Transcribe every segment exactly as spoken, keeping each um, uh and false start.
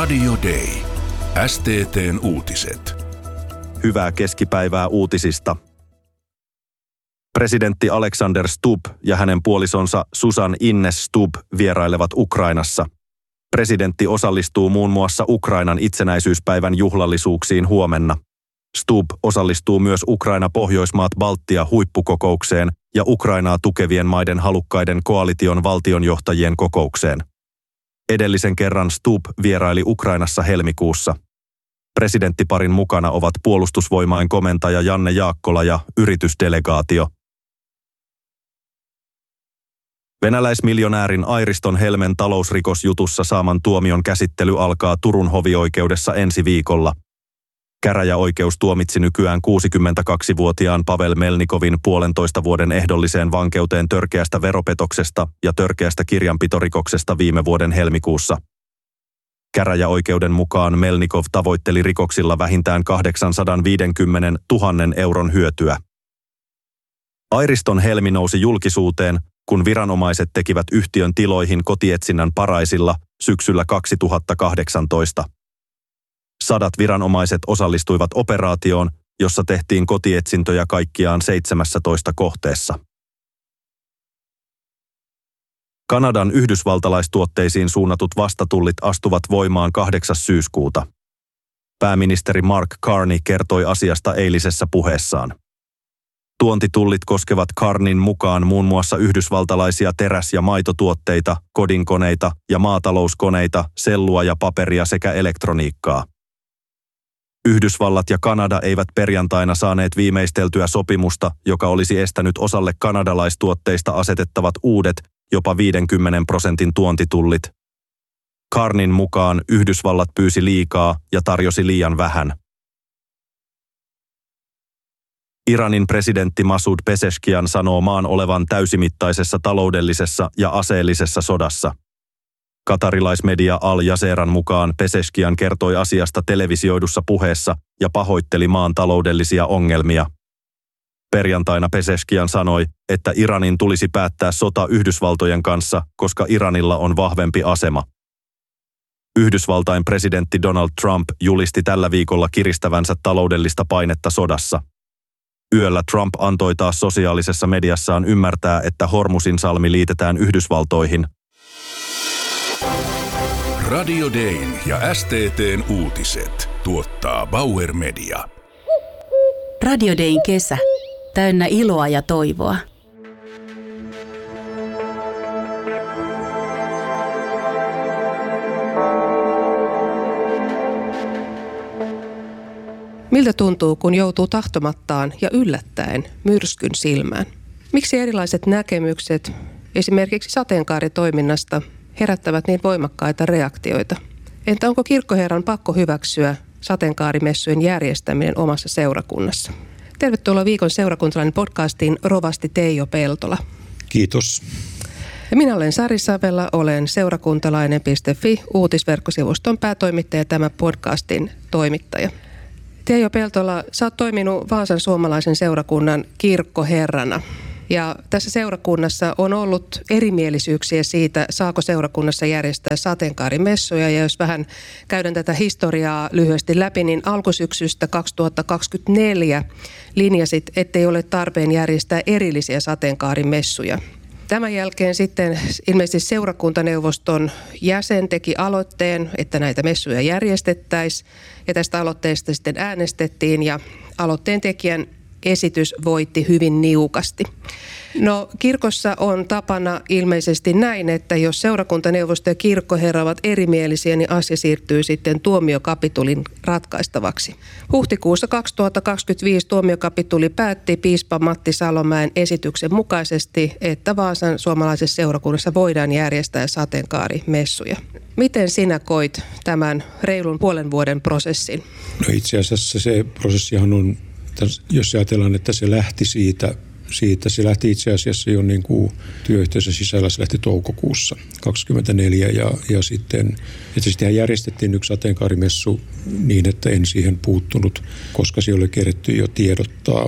Radio Day. S T T:n uutiset. Hyvää keskipäivää uutisista. Presidentti Alexander Stubb ja hänen puolisonsa Susan Ines Stubb vierailevat Ukrainassa. Presidentti osallistuu muun muassa Ukrainan itsenäisyyspäivän juhlallisuuksiin huomenna. Stubb osallistuu myös Ukraina-Pohjoismaat-Baltia huippukokoukseen ja Ukrainaa tukevien maiden halukkaiden koalition valtionjohtajien kokoukseen. Edellisen kerran Stubb vieraili Ukrainassa helmikuussa. Presidenttiparin mukana ovat puolustusvoimain komentaja Janne Jaakkola ja yritysdelegaatio. Venäläismiljonäärin Airiston Helmen talousrikosjutussa saaman tuomion käsittely alkaa Turun hovioikeudessa ensi viikolla. Käräjäoikeus tuomitsi nykyään kuusikymmentäkaksivuotiaan Pavel Melnikovin puolentoista vuoden ehdolliseen vankeuteen törkeästä veropetoksesta ja törkeästä kirjanpitorikoksesta viime vuoden helmikuussa. Käräjäoikeuden mukaan Melnikov tavoitteli rikoksilla vähintään kahdeksansataaviisikymmentätuhatta euron hyötyä. Airiston Helmi nousi julkisuuteen, kun viranomaiset tekivät yhtiön tiloihin kotietsinnän Paraisilla syksyllä kaksituhattakahdeksantoista. Sadat viranomaiset osallistuivat operaatioon, jossa tehtiin kotietsintöjä kaikkiaan seitsemässätoista kohteessa. Kanadan yhdysvaltalaistuotteisiin suunnatut vastatullit astuvat voimaan kahdeksas syyskuuta. Pääministeri Mark Carney kertoi asiasta eilisessä puheessaan. Tuontitullit koskevat Carneyn mukaan muun muassa yhdysvaltalaisia teräs- ja maitotuotteita, kodinkoneita ja maatalouskoneita, sellua ja paperia sekä elektroniikkaa. Yhdysvallat ja Kanada eivät perjantaina saaneet viimeisteltyä sopimusta, joka olisi estänyt osalle kanadalaistuotteista asetettavat uudet, jopa viidenkymmenen prosentin tuontitullit. Carneyn mukaan Yhdysvallat pyysi liikaa ja tarjosi liian vähän. Iranin presidentti Masoud Pezeshkian sanoo maan olevan täysimittaisessa taloudellisessa ja aseellisessa sodassa. Katarilaismedia Al Jazeeran mukaan Pezeshkian kertoi asiasta televisioidussa puheessa ja pahoitteli maan taloudellisia ongelmia. Perjantaina Pezeshkian sanoi, että Iranin tulisi päättää sota Yhdysvaltojen kanssa, koska Iranilla on vahvempi asema. Yhdysvaltain presidentti Donald Trump julisti tällä viikolla kiristävänsä taloudellista painetta sodassa. Yöllä Trump antoi taas sosiaalisessa mediassaan ymmärtää, että Hormuzin salmi liitetään Yhdysvaltoihin. Radio Dayn ja S T T:n uutiset tuottaa Bauer Media. Radio Dayn kesä. Täynnä iloa ja toivoa. Miltä tuntuu, kun joutuu tahtomattaan ja yllättäen myrskyn silmään? Miksi erilaiset näkemykset, esimerkiksi sateenkaaritoiminnasta, herättävät niin voimakkaita reaktioita? Entä onko kirkkoherran pakko hyväksyä sateenkaarimessujen järjestäminen omassa seurakunnassa? Tervetuloa viikon seurakuntalainen podcastiin rovasti Teijo Peltola. Kiitos. Ja minä olen Sari Savela, olen seurakuntalainen piste fi uutisverkkosivuston päätoimittaja ja tämän podcastin toimittaja. Teijo Peltola, sä oot toiminut Vaasan suomalaisen seurakunnan kirkkoherrana. Ja tässä seurakunnassa on ollut erimielisyyksiä siitä, saako seurakunnassa järjestää sateenkaarimessuja. Ja jos vähän käydään tätä historiaa lyhyesti läpi, niin alkusyksystä kaksituhattakaksikymmentäneljä linjasit, ettei ole tarpeen järjestää erillisiä sateenkaarimessuja. Tämän jälkeen sitten ilmeisesti seurakuntaneuvoston jäsen teki aloitteen, että näitä messuja järjestettäisiin. Ja tästä aloitteesta sitten äänestettiin ja aloitteen tekijän esitys voitti hyvin niukasti. No kirkossa on tapana ilmeisesti näin, että jos seurakuntaneuvosto ja kirkkoherra ovat erimielisiä, niin asia siirtyy sitten tuomiokapitulin ratkaistavaksi. Huhtikuussa kaksituhattakaksikymmentäviisi tuomiokapituli päätti piispa Matti Salomäen esityksen mukaisesti, että Vaasan suomalaisessa seurakunnassa voidaan järjestää sateenkaarimessuja. Miten sinä koit tämän reilun puolen vuoden prosessin? No itse asiassa se prosessihan on, jos ajatellaan, että se lähti siitä, siitä se lähti itse asiassa jo niin kuin työyhteisön sisällä, se lähti toukokuussa kaksikymmentäneljä ja, ja sitten, että sitten järjestettiin yksi sateenkaarimessu niin, että en siihen puuttunut, koska se oli keretty jo tiedottaa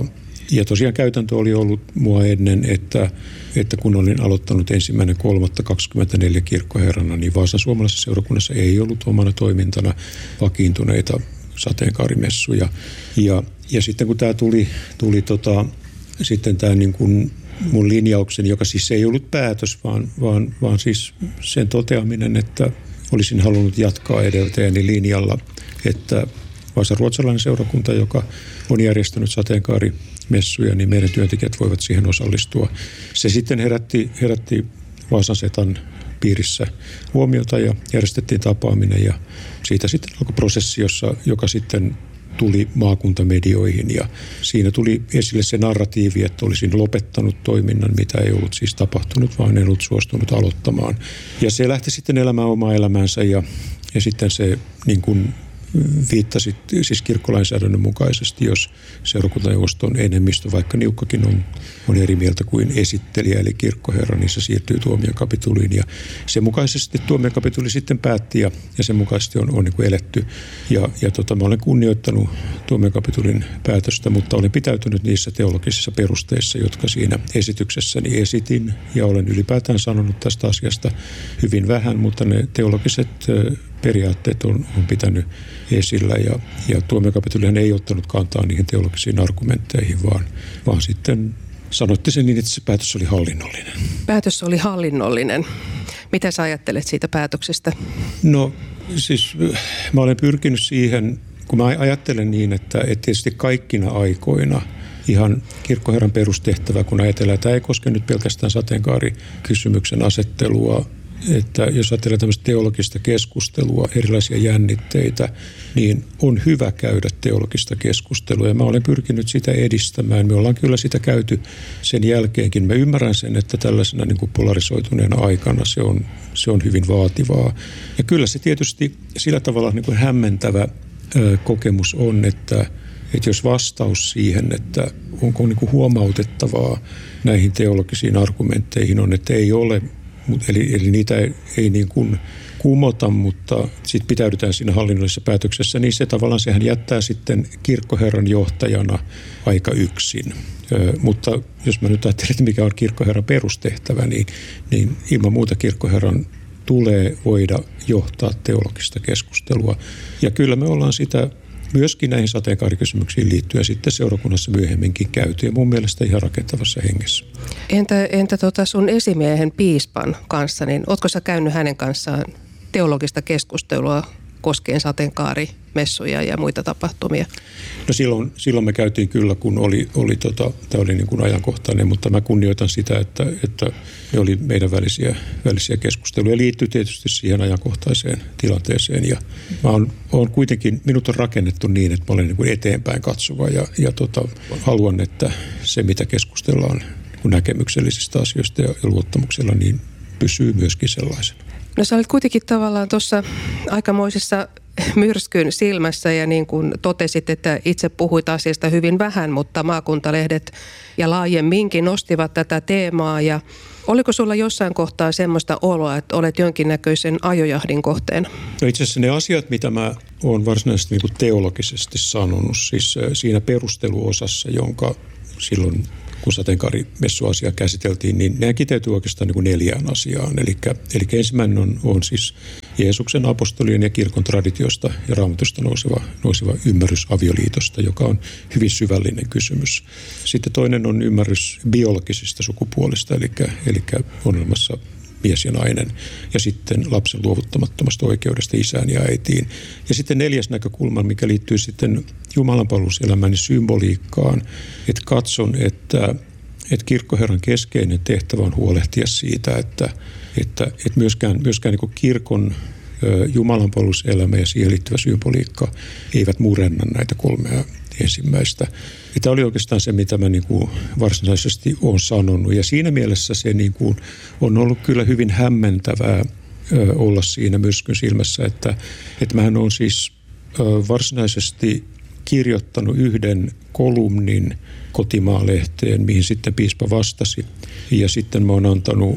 ja tosiaan käytäntö oli ollut mua ennen, että, että kun olin aloittanut ensimmäinen kolmatta kaksikymmentäneljä kirkkoherrana, niin Vaasan suomalaisessa seurakunnassa ei ollut omana toimintana vakiintuneita sateenkaarimessuja. Ja, ja sitten kun tämä tuli, tuli tota, sitten tämä niin kuin mun linjaukseni, joka siis ei ollut päätös, vaan, vaan, vaan siis sen toteaminen, että olisin halunnut jatkaa edeltäjäni linjalla, että Vaasan ruotsalainen seurakunta, joka on järjestänyt sateenkaarimessuja, niin meidän työntekijät voivat siihen osallistua. Se sitten herätti, herätti Vaasan setan piirissä huomiota ja järjestettiin tapaaminen ja siitä sitten alkoi prosessi, jossa, joka sitten tuli maakuntamedioihin ja siinä tuli esille se narratiivi, että olisin lopettanut toiminnan, mitä ei ollut siis tapahtunut, vaan en ollut suostunut aloittamaan. Ja se lähti sitten elämään omaa elämäänsä ja, ja sitten se niin kuin viittasit siis kirkkolainsäädännön mukaisesti, jos seurakuntaneuvoston enemmistö, vaikka niukkakin on, on eri mieltä kuin esittelijä eli kirkkoherra, niin se siirtyy tuomiokapituliin. Ja sen mukaisesti tuomiokapituli sitten päätti ja, ja sen mukaisesti on, on niin kuin eletty. Ja, ja tota, mä olen kunnioittanut tuomiokapitulin päätöstä, mutta olen pitäytynyt niissä teologisissa perusteissa, jotka siinä esityksessäni esitin. Ja olen ylipäätään sanonut tästä asiasta hyvin vähän, mutta ne teologiset periaatteet on, on pitänyt esillä ja, ja tuomiokapitulihan ei ottanut kantaa niihin teologisiin argumentteihin, vaan, vaan sitten sanoitte sen niin, että se päätös oli hallinnollinen. Päätös oli hallinnollinen. Mitä sä ajattelet siitä päätöksestä? No siis mä olen pyrkinyt siihen, kun mä ajattelen niin, että, että tietysti kaikkina aikoina ihan kirkkoherran perustehtävä, kun ajatellaan, että tämä ei koske nyt pelkästään sateenkaarikysymyksen asettelua, että jos ajatellaan tämmöistä teologista keskustelua, erilaisia jännitteitä, niin on hyvä käydä teologista keskustelua. Ja mä olen pyrkinyt sitä edistämään. Me ollaan kyllä sitä käyty sen jälkeenkin. Mä ymmärrän sen, että tällaisena niin kuin polarisoituneena aikana se on, se on hyvin vaativaa. Ja kyllä se tietysti sillä tavalla niin kuin hämmentävä ö, kokemus on, että, että jos vastaus siihen, että onko niin kuin huomautettavaa näihin teologisiin argumentteihin on, että ei ole. Eli, eli niitä ei, ei niin kuin kumota, mutta sitten pitäydytään siinä hallinnollisessa päätöksessä, niin se tavallaan sehän jättää sitten kirkkoherran johtajana aika yksin. Ö, mutta jos mä nyt ajattelen, että mikä on kirkkoherran perustehtävä, niin, niin ilman muuta kirkkoherran tulee voida johtaa teologista keskustelua. Ja kyllä me ollaan sitä myöskin näihin sateenkaarikysymyksiin liittyen sitten seurakunnassa myöhemminkin käyty ja mun mielestä ihan rakentavassa hengessä. Entä, entä tota sun esimiehen piispan kanssa, niin ootko sä käynyt hänen kanssaan teologista keskustelua koskien sateenkaarimessuja ja muita tapahtumia? No silloin, silloin me käytiin kyllä, kun oli, oli tota, tämä oli niin kuin ajankohtainen, mutta mä kunnioitan sitä, että, että ne oli meidän välisiä, välisiä keskusteluja. Liittyy tietysti siihen ajankohtaiseen tilanteeseen ja mä oon, oon kuitenkin, minut on rakennettu niin, että mä olen niin kuin eteenpäin katsova ja, ja tota, haluan, että se mitä keskustellaan niin näkemyksellisistä asioista ja, ja luottamuksella, niin pysyy myöskin sellaisena. No sä olit kuitenkin tavallaan tuossa aikamoisessa myrskyn silmässä ja niin kuin totesit, että itse puhuit asiasta hyvin vähän, mutta maakuntalehdet ja laajemminkin nostivat tätä teemaa. Ja oliko sulla jossain kohtaa semmoista oloa, että olet jonkinnäköisen ajojahdin kohteena? No itse asiassa ne asiat, mitä mä oon varsinaisesti niin kuin teologisesti sanonut, siis siinä perusteluosassa, jonka silloin kun sateenkaarimessuasiaa käsiteltiin, niin ne kiteytyy oikeastaan niin kuin neljään asiaan. Eli, eli ensimmäinen on, on siis Jeesuksen apostolien ja kirkon traditiosta ja raamatusta nouseva, nouseva ymmärrys avioliitosta, joka on hyvin syvällinen kysymys. Sitten toinen on ymmärrys biologisista sukupuolista, eli, eli on olemassa mies ja nainen, ja sitten lapsen luovuttamattomasta oikeudesta isään ja äitiin. Ja sitten neljäs näkökulma, mikä liittyy sitten jumalanpalveluselämään ja symboliikkaan, että katson, että, että kirkkoherran keskeinen tehtävä on huolehtia siitä, että, että, että myöskään, myöskään niin kuin kirkon jumalanpalveluselämä ja siihen liittyvä symboliikka eivät murenna näitä kolmea ensimmäistä. Ja tämä oli oikeastaan se, mitä mä niin kuin varsinaisesti olen sanonut. Ja siinä mielessä se niin kuin on ollut kyllä hyvin hämmentävää ö, olla siinä myrskyn silmässä, että, että mähän olen siis ö, varsinaisesti kirjoittanut yhden kolumnin Kotimaa-lehteen, mihin sitten piispa vastasi. Ja sitten mä oon antanut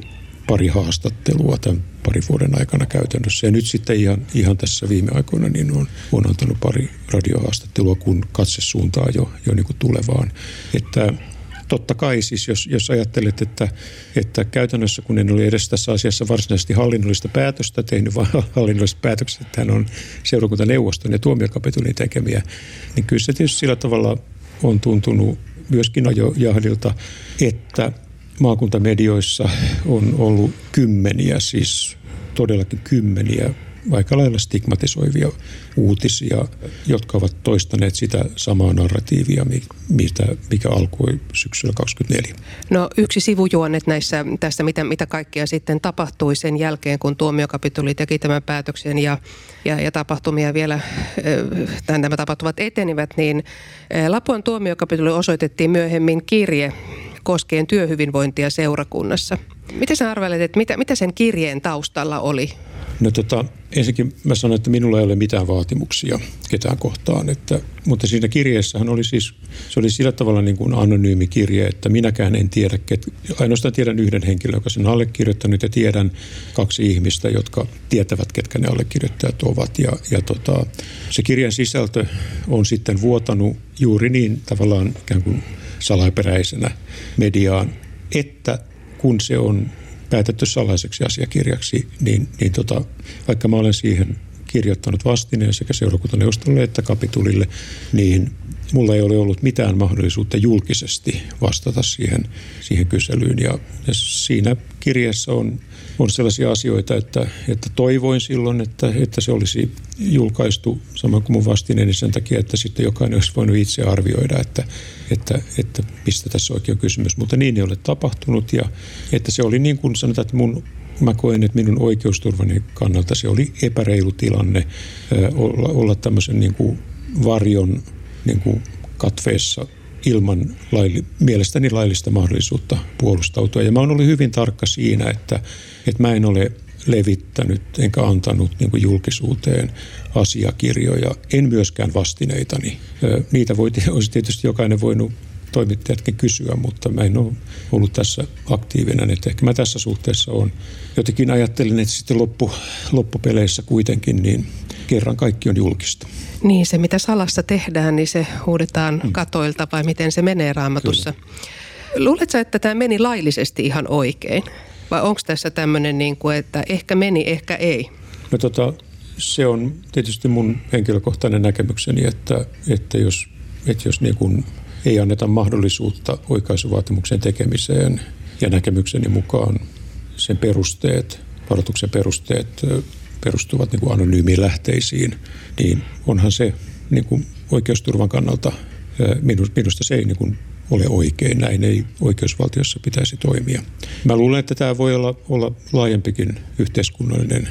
pari haastattelua tämän parin vuoden aikana käytännössä. Ja nyt sitten ihan, ihan tässä viime aikoina niin on, on antanut pari radiohaastattelua, kun katse suuntaa jo, jo niin kuin tulevaan. Että totta kai siis, jos, jos ajattelet, että, että käytännössä kun en ole edes tässä asiassa varsinaisesti hallinnollista päätöstä tehnyt, vaan hallinnolliset päätökset, että hän on seurakuntaneuvoston ja tuomiokapitulin tekemiä, niin kyllä se tietysti sillä tavalla on tuntunut myöskin ajojahdilta, että maakuntamedioissa on ollut kymmeniä, siis todellakin kymmeniä aika lailla stigmatisoivia uutisia, jotka ovat toistaneet sitä samaa narratiivia, mitä, mikä alkoi syksyllä kaksikymmentäneljä. No yksi sivujuonnet näissä, tässä, mitä, mitä kaikkea sitten tapahtui sen jälkeen, kun tuomiokapituli teki tämän päätöksen ja, ja, ja tapahtumia vielä, tämän, nämä tapahtuvat etenivät, niin Lapuan tuomiokapituli osoitettiin myöhemmin kirje koskien työhyvinvointia seurakunnassa. Miten sä arvelet, että mitä, mitä sen kirjeen taustalla oli? No tota, ensinnäkin mä sanoin, että minulla ei ole mitään vaatimuksia ketään kohtaan, että, mutta siinä kirjeessähän oli siis, se oli sillä tavalla niin kuin anonyymi kirje, että minäkään en tiedä, ket, ainoastaan tiedän yhden henkilön, joka sen allekirjoittanut ja tiedän kaksi ihmistä, jotka tietävät, ketkä ne allekirjoittajat ovat ja, ja tota, se kirjan sisältö on sitten vuotanut juuri niin tavallaan ikään kuin salaperäisenä mediaan, että kun se on päätetty salaiseksi asiakirjaksi, niin, niin tota, vaikka mä olen siihen kirjoittanut vastineen sekä seurakuntaneuvostolle että kapitulille, niin mulla ei ole ollut mitään mahdollisuutta julkisesti vastata siihen, siihen kyselyyn. Ja, ja siinä kirjeessä on, on sellaisia asioita, että, että toivoin silloin, että, että se olisi julkaistu saman kuin mun vastineeni sen takia, että sitten jokainen olisi voinut itse arvioida, että, että, että mistä tässä oikein on kysymys. Mutta niin ei ole tapahtunut ja että se oli niin kuin sanotaan, että mun mä koen, että minun oikeusturvani kannalta se oli epäreilu tilanne olla, olla tämmöisen niin kuin varjon niin kuin katveessa ilman lailli, mielestäni laillista mahdollisuutta puolustautua. Ja mä oon ollut hyvin tarkka siinä, että, että mä en ole levittänyt enkä antanut niin kuin julkisuuteen asiakirjoja, en myöskään vastineitani. Niitä voi, olisi tietysti jokainen voinut toimittajatkin kysyä, mutta mä en ole ollut tässä aktiivinen. Että ehkä mä tässä suhteessa olen. Jotenkin ajattelin, että sitten loppu, loppupeleissä kuitenkin niin kerran kaikki on julkista. Niin, se mitä salassa tehdään, niin se huudetaan hmm. katoilta vai miten se menee Raamatussa. Kyllä. Luuletko, että tämä meni laillisesti ihan oikein? Vai onko tässä tämmöinen, niin kuin, että ehkä meni, ehkä ei? No tota, se on tietysti mun henkilökohtainen näkemykseni, että, että jos, että jos niin kuin ei anneta mahdollisuutta oikaisuvaatimuksen tekemiseen ja näkemykseni mukaan sen perusteet, varoituksen perusteet perustuvat niin kuin anonyymiin lähteisiin, niin onhan se niin kuin oikeusturvan kannalta, minusta se ei niin kuin ole oikein. Näin ei oikeusvaltiossa pitäisi toimia. Mä luulen, että tämä voi olla, olla laajempikin yhteiskunnallinen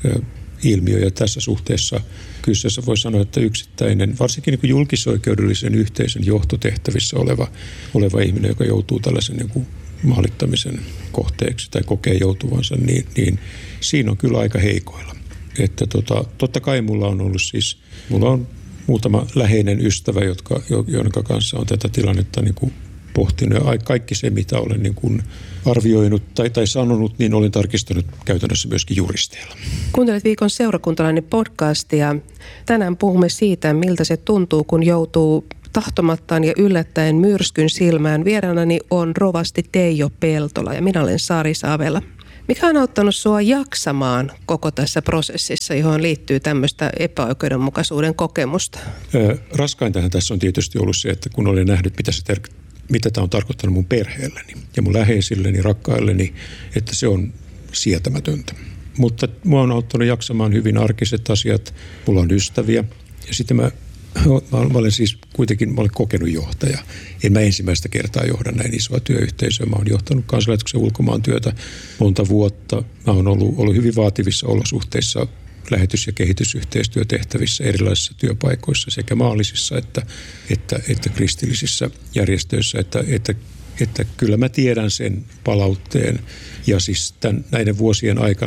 ilmiö ja tässä suhteessa kyseessä voi sanoa, että yksittäinen, varsinkin niin kuin julkisoikeudellisen yhteisön johtotehtävissä oleva, oleva ihminen, joka joutuu tällaisen niin kuin maalittamisen kohteeksi tai kokee joutuvansa, niin, niin siinä on kyllä aika heikoilla. Että tota, totta kai mulla on ollut siis, mulla on muutama läheinen ystävä, jotka, joiden kanssa on tätä tilannetta niin kuin pohtinut. Ja kaikki se, mitä olen niin kuin arvioinut tai, tai sanonut, niin olen tarkistanut käytännössä myöskin juristeilla. Kuuntelet viikon seurakuntalainen podcastia. Tänään puhumme siitä, miltä se tuntuu, kun joutuu tahtomattaan ja yllättäen myrskyn silmään. Vieraanani on rovasti Teijo Peltola ja minä olen Sari Savela. Mikä on auttanut sinua jaksamaan koko tässä prosessissa, johon liittyy tämmöistä epäoikeudenmukaisuuden kokemusta? Raskaintahan tässä on tietysti ollut se, että kun olen nähnyt, mitä, se ter- mitä tämä on tarkoittanut mun perheelleni ja mun läheisilleni, rakkailleni, että se on sietämätöntä. Mutta mua on auttanut jaksamaan hyvin arkiset asiat. Mulla on ystäviä ja sitten mä Mä olen siis kuitenkin mä olen kokenut johtaja. En mä ensimmäistä kertaa johda näin isoa työyhteisöä. Mä oon johtanut kansanlähetyksen ulkomaan työtä monta vuotta. Mä oon ollut, ollut hyvin vaativissa olosuhteissa lähetys- ja kehitysyhteistyötehtävissä erilaisissa työpaikoissa sekä maallisissa että, että, että kristillisissä järjestöissä. Että, että, että kyllä mä tiedän sen palautteen ja siis tämän, näiden vuosien aikana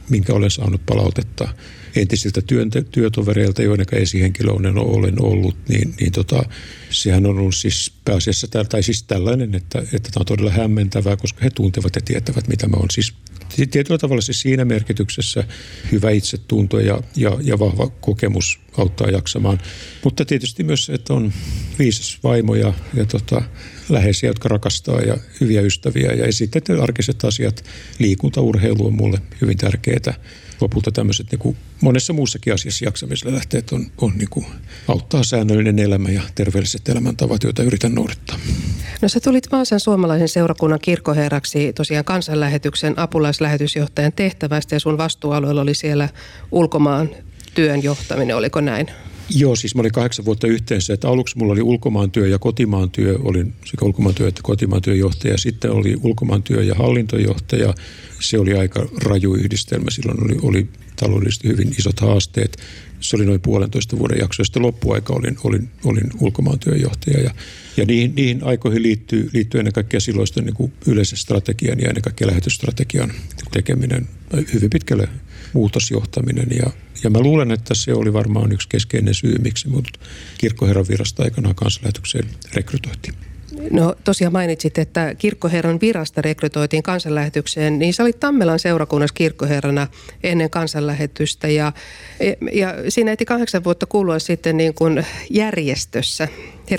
minkä olen saanut palautetta entisiltä työtovereilta, joiden esihenkilö olen ollut, niin, niin tota, sehän on ollut siis pääasiassa tai siis tällainen, että, että tämä on todella hämmentävää, koska he tuntevat ja tietävät, mitä mä oon. Siis tietyllä tavalla siis siinä merkityksessä hyvä itsetunto ja, ja, ja vahva kokemus auttaa jaksamaan. Mutta tietysti myös, että on viisas vaimo ja, ja tota, läheisiä, jotka rakastaa ja hyviä ystäviä. Ja sitten arkiset asiat, liikunta, urheilu on mulle hyvin tärkeää. Lopulta tämmöiset niin kuin monessa muussakin asiassa jaksamiselle lähteet on, on niin kuin auttaa säännöllinen elämä ja terveelliset elämäntavat, joita yritän noudattaa. No sä tulit Vaasan suomalaisen seurakunnan kirkkoherraksi tosiaan kansanlähetyksen apulaislähetysjohtajan tehtävästä ja sun vastuualueella oli siellä ulkomaan työn johtaminen, oliko näin? Joo, siis mä olin kahdeksan vuotta yhteensä, että aluksi mulla oli ulkomaan työ ja kotimaan työ, olin sekä ulkomaan työ että kotimaan työjohtaja, sitten oli ulkomaan työ ja hallintojohtaja, se oli aika raju yhdistelmä, silloin oli, oli taloudellisesti hyvin isot haasteet, se oli noin puolentoista vuoden jakso, ja sitten loppuaika olin, olin, olin ulkomaan työjohtaja, ja, ja niihin, niihin aikoihin liittyy, liittyy ennen kaikkea silloisten niin kuin yleisen strategian ja ennen kaikkea lähetysstrategian tekeminen, hyvin pitkälle muutosjohtaminen, ja, ja mä luulen, että se oli varmaan yksi keskeinen syy, miksi mut kirkkoherran virasta aikanaan kansanlähetykseen rekrytoitiin. No tosiaan mainitsit, että kirkkoherran virasta rekrytoitiin kansanlähetykseen, niin sä olit Tammelan seurakunnassa kirkkoherrana ennen kansanlähetystä ja, ja siinä ehti kahdeksan vuotta kulua sitten niin kuin järjestössä,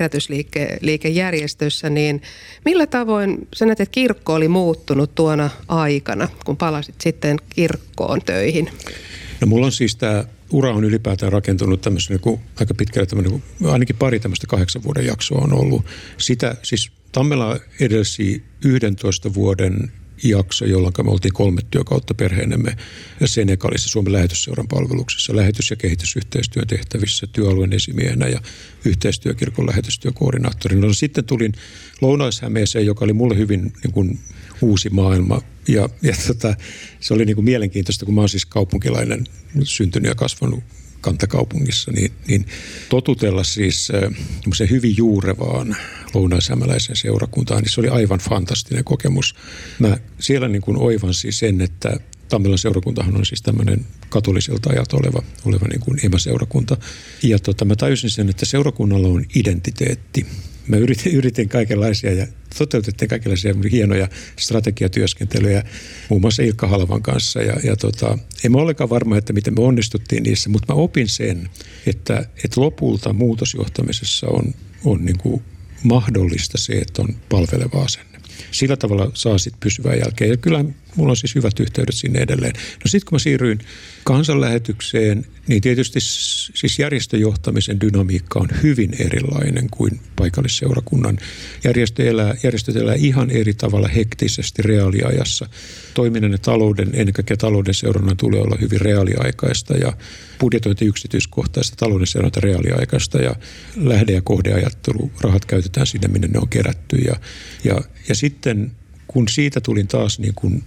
herätysliikejärjestössä, niin millä tavoin sä näet, että kirkko oli muuttunut tuona aikana, kun palasit sitten kirkkoon töihin? No mulla on siis tämä ura on ylipäätään rakentunut tämmöisen niin kuin, aika pitkälle tämmöinen, niin kuin, ainakin pari tämmöistä kahdeksan vuoden jaksoa on ollut. Sitä siis Tammela edelsi yhdentoista vuoden jakso, jolloin me oltiin kolme työkautta perheenämme Senegalissa Suomen lähetysseuran palveluksessa, lähetys- ja kehitysyhteistyön tehtävissä työalueen esimiehenä ja yhteistyökirkon lähetystyökoordinaattorina. No, sitten tulin Lounais-Hämeeseen, joka oli mulle hyvin niin kuin uusi maailma. Ja, ja tota, se oli niin kuin mielenkiintoista, kun mä oon siis kaupunkilainen, syntynyt ja kasvanut kantakaupungissa, niin, niin totutella siis äh, hyvin juurevaan lounais-hämäläiseen seurakuntaan, niin se oli aivan fantastinen kokemus. Mä siellä niin kuin oivansin sen, että Tammelan seurakuntahan on siis tämmöinen katoliselta ajalta oleva, oleva niin kuin emäseurakunta. Ja tota, mä tajusin sen, että seurakunnalla on identiteetti. Mä yritin, yritin kaikenlaisia ja toteutettiin kaikenlaisia hienoja strategiatyöskentelyjä muun muassa Ilkka Halvan kanssa. Ja, ja tota, en mä olekaan varma, että miten me onnistuttiin niissä, mutta mä opin sen, että, että lopulta muutosjohtamisessa on, on niin kuin mahdollista se, että on palveleva asenne. Sillä tavalla saa sitten pysyvää jälkeen. Ja kyllä mulla on siis hyvät yhteydet sinne edelleen. No sitten kun mä siirryin kansanlähetykseen, niin tietysti siis järjestöjohtamisen dynamiikka on hyvin erilainen kuin paikallisseurakunnan. Järjestö elää, järjestöt elää ihan eri tavalla hektisesti reaaliajassa. Toiminnan ja talouden, ennen kaikkea talouden seurannan tulee olla hyvin reaaliaikaista ja budjetointi yksityiskohtaista, talouden seuranta reaaliaikaista ja lähde- ja kohdeajattelu, rahat käytetään sinne, minne ne on kerätty. Ja, ja, ja sitten kun siitä tulin taas niin kuin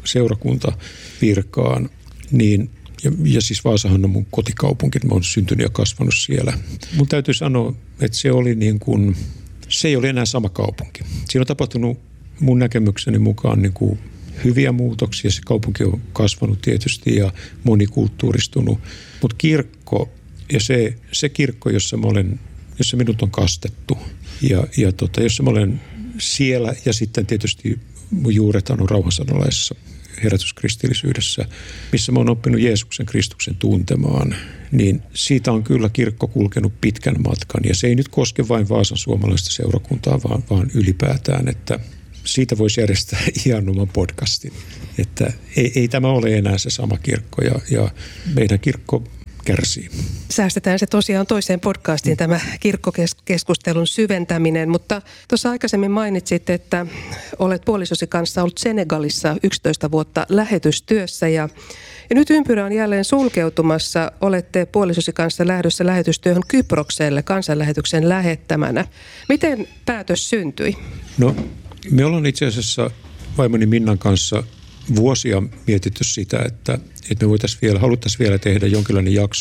seurakuntavirkaan, niin ja, ja siis Vaasahan on mun kotikaupunki, mä oon syntynyt ja kasvanut siellä. Mun täytyy sanoa, että se oli niin kuin, se ei ole enää sama kaupunki. Siinä on tapahtunut mun näkemykseni mukaan niin kuin hyviä muutoksia. Se kaupunki on kasvanut tietysti ja monikulttuuristunut. Mutta kirkko ja se, se kirkko, jossa mä olen, jossa minut on kastettu ja, ja tota, jossa mä olen siellä ja sitten tietysti mun juuret on rauhansanolaisessa herätyskristillisyydessä, missä mä oon oppinut Jeesuksen Kristuksen tuntemaan, niin siitä on kyllä kirkko kulkenut pitkän matkan. Ja se ei nyt koske vain Vaasan suomalaista seurakuntaa, vaan, vaan ylipäätään, että siitä voisi järjestää ihan oman podcastin. Että ei, ei tämä ole enää se sama kirkko ja, ja meidän kirkko kärsii. Säästetään se tosiaan toiseen podcastiin, tämä kirkkokeskustelun syventäminen, mutta tuossa aikaisemmin mainitsit, että olet puolisosi kanssa ollut Senegalissa yksitoista vuotta lähetystyössä ja, ja nyt ympyrä on jälleen sulkeutumassa. Olette puolisosi kanssa lähdössä lähetystyöhön Kyprokselle kansanlähetyksen lähettämänä. Miten päätös syntyi? No, me ollaan itse asiassa vaimoni Minnan kanssa vuosia mietitty sitä, että, että me voitaisiin vielä, haluttaisiin vielä tehdä jonkinlainen jakso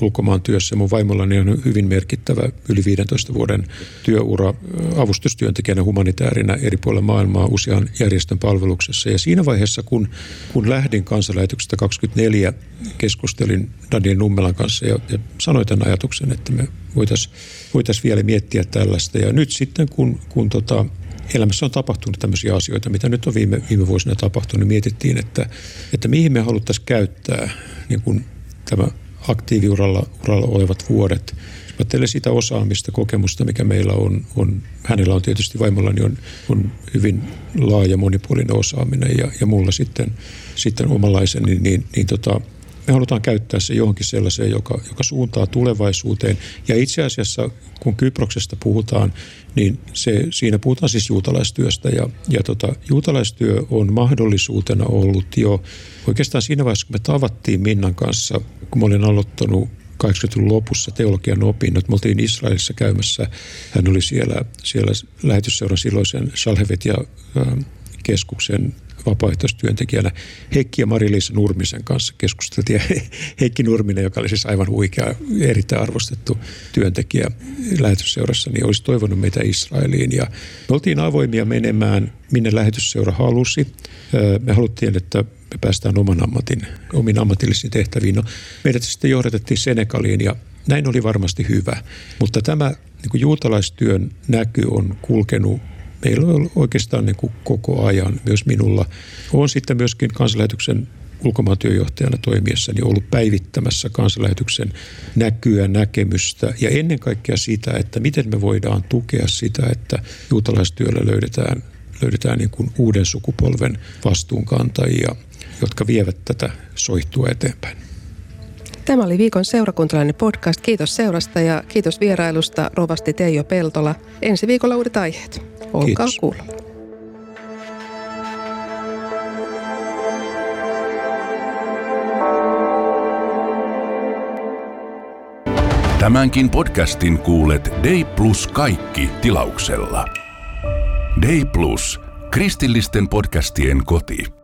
ulkomaan työssä. Mun vaimollani on hyvin merkittävä yli viidentoista vuoden työura avustustyöntekijänä humanitäärinä eri puolilla maailmaa usean järjestön palveluksessa. Ja siinä vaiheessa, kun, kun lähdin kansanlähetyksestä kaksikymmentäneljä, keskustelin Daniel Nummelan kanssa ja, ja sanoin tämän ajatuksen, että me voitaisiin voitais vielä miettiä tällaista. Ja nyt sitten, kun, kun tota, elämässä on tapahtunut tämmöisiä asioita, mitä nyt on viime, viime vuosina tapahtunut, niin mietittiin, että, että mihin me haluttaisiin käyttää niin kuin tämä aktiiviuralla uralla olevat vuodet. Ajattelen sitä osaamista, kokemusta, mikä meillä on. on hänellä on tietysti, vaimollani on, on hyvin laaja, monipuolinen osaaminen ja, ja mulla sitten, sitten omanlaisen, niin, niin, niin tota, me halutaan käyttää se johonkin sellaiseen, joka, joka suuntaa tulevaisuuteen. Ja itse asiassa, kun Kyproksesta puhutaan, niin se, siinä puhutaan siis juutalaistyöstä. Ja, ja tota, juutalaistyö on mahdollisuutena ollut jo oikeastaan siinä vaiheessa, kun me tavattiin Minnan kanssa, kun mä olin aloittanut kahdeksankymmentäluvun lopussa teologian opinnot. Me oltiin Israelissa käymässä. Hän oli siellä, siellä lähetysseuran silloisen Shalhevet ja äh, keskuksen vapaaehtoistyöntekijänä Heikki ja Mari-Liisa Nurmisen kanssa keskusteltiin. Heikki Nurminen, joka oli siis aivan huikea, erittäin arvostettu työntekijä lähetysseurassa, niin olisi toivonut meitä Israeliin. Ja me oltiin avoimia menemään, minne lähetysseura halusi. Me haluttiin, että me päästään oman ammatin, omiin ammatillisiin tehtäviin. No, meidät sitten johdatettiin Senegaliin ja näin oli varmasti hyvä. Mutta tämä niin kuin juutalaistyön näky on kulkenut meillä on oikeastaan niin kuin koko ajan, myös minulla. Olen sitten myöskin kansanlähetyksen ulkomaantyöjohtajana toimiessani ollut päivittämässä kansanlähetyksen näkyä, näkemystä ja ennen kaikkea sitä, että miten me voidaan tukea sitä, että juutalaistyöllä löydetään, löydetään niin kuin uuden sukupolven vastuunkantajia, jotka vievät tätä soihtua eteenpäin. Tämä oli viikon seurakuntalainen podcast. Kiitos seurasta ja kiitos vierailusta, rovasti Teijo Peltola. Ensi viikolla uudet aiheet. Olkaa Kiitos. Kuulolla. Tämänkin podcastin kuulet Day Plus kaikki tilauksella. Day Plus, kristillisten podcastien koti.